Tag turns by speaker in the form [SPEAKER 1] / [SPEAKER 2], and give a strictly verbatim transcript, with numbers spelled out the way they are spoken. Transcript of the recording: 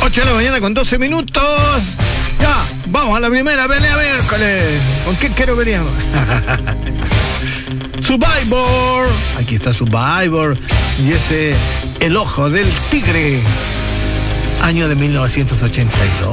[SPEAKER 1] ocho de la mañana con doce minutos. Ya, vamos a la primera pelea miércoles. ¿Con qué quiero pelear? Survivor. Aquí está Survivor. Y ese, El Ojo del Tigre. Año de mil novecientos ochenta y dos.